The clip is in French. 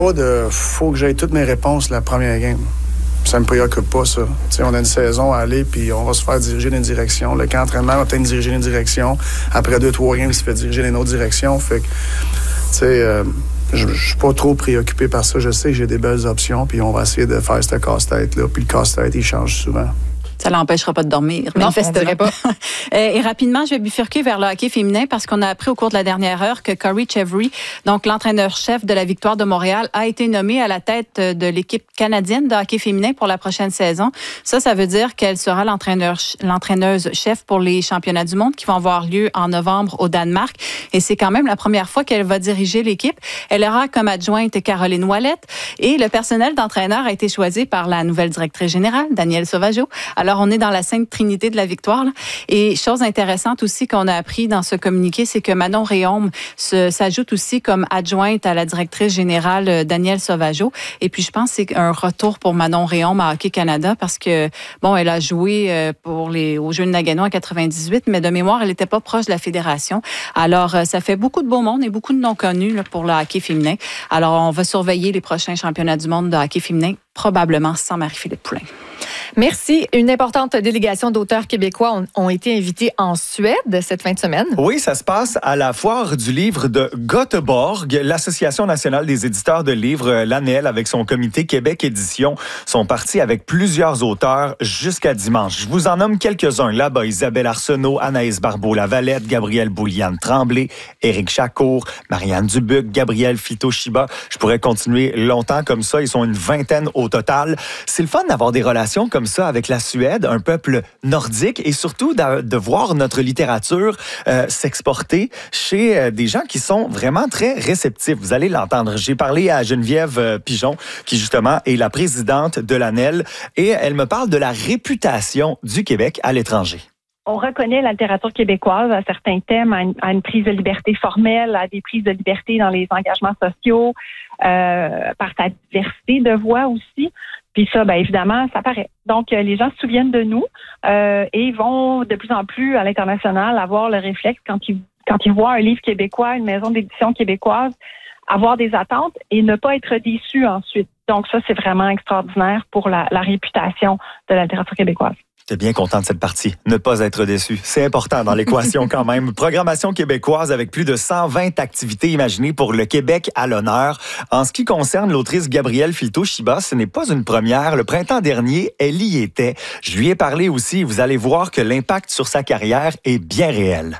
Faut que j'aie toutes mes réponses la première game. Ça me préoccupe pas, ça. T'sais, on a une saison à aller, puis on va se faire diriger dans une direction. Le camp d'entraînement va peut-être diriger dans une direction. Après 2-3 games, il se fait diriger dans une autre direction. Fait que, je suis pas trop préoccupé par ça. Je sais que j'ai des belles options, puis on va essayer de faire ce casse-tête-là. Puis le casse-tête, il change souvent. Ça l'empêchera pas de dormir. Non, on dirait pas. Et rapidement, je vais bifurquer vers le hockey féminin parce qu'on a appris au cours de la dernière heure que Corey Chevry, donc l'entraîneur-chef de la Victoire de Montréal, a été nommé à la tête de l'équipe canadienne de hockey féminin pour la prochaine saison. Ça veut dire qu'elle sera l'entraîneuse-chef pour les championnats du monde qui vont avoir lieu en novembre au Danemark. Et c'est quand même la première fois qu'elle va diriger l'équipe. Elle aura comme adjointe Caroline Ouellette et le personnel d'entraîneur a été choisi par la nouvelle directrice générale, Danielle Sauvageau. Alors, on est dans la Sainte Trinité de la Victoire. Là. Et chose intéressante aussi qu'on a appris dans ce communiqué, c'est que Manon Réaume s'ajoute aussi comme adjointe à la directrice générale Danielle Sauvageau. Et puis, je pense que c'est un retour pour Manon Réaume à Hockey Canada parce que, bon, elle a joué aux Jeux de Nagano en 98, mais de mémoire, elle n'était pas proche de la fédération. Alors, ça fait beaucoup de beau monde et beaucoup de noms connus là, pour le hockey féminin. Alors, on va surveiller les prochains championnats du monde de hockey féminin, probablement sans Marie-Philippe Poulin. Merci. Une importante délégation d'auteurs québécois ont été invités en Suède cette fin de semaine. Oui, ça se passe à la foire du livre de Göteborg. L'Association nationale des éditeurs de livres, l'ANEL, avec son comité Québec Édition, sont partis avec plusieurs auteurs jusqu'à dimanche. Je vous en nomme quelques-uns. Là-bas, Isabelle Arsenault, Anaïs Barbeau-Lavalette, Gabrielle Bouliane-Tremblay, Éric Chacour, Marianne Dubuc, Gabrielle Fito-Chiba. Je pourrais continuer longtemps comme ça. Ils sont une vingtaine au total. C'est le fun d'avoir des relations comme ça avec la Suède, un peuple nordique, et surtout de voir notre littérature s'exporter chez des gens qui sont vraiment très réceptifs. Vous allez l'entendre. J'ai parlé à Geneviève Pigeon, qui justement est la présidente de l'ANEL, et elle me parle de la réputation du Québec à l'étranger. On reconnaît la littérature québécoise à certains thèmes, à une prise de liberté formelle, à des prises de liberté dans les engagements sociaux, par sa diversité de voix aussi. Puis ça, bien évidemment, ça paraît. Donc, les gens se souviennent de nous et vont de plus en plus à l'international avoir le réflexe quand ils voient un livre québécois, une maison d'édition québécoise, avoir des attentes et ne pas être déçus ensuite. Donc ça, c'est vraiment extraordinaire pour la réputation de la littérature québécoise. J'étais bien content de cette partie. Ne pas être déçu. C'est important dans l'équation quand même. Programmation québécoise avec plus de 120 activités imaginées pour le Québec à l'honneur. En ce qui concerne l'autrice Gabrielle Fito-Chiba, ce n'est pas une première. Le printemps dernier, elle y était. Je lui ai parlé aussi. Vous allez voir que l'impact sur sa carrière est bien réel.